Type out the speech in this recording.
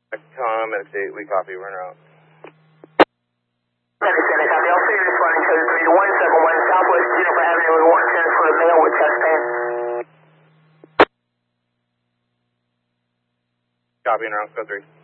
Tom, X8, we copy, we're en route. Understand, copy. All three responding to 3 to 171 Southwest Juniper Avenue, we want 10 for the mail with test pan. Copy, en route, go 3.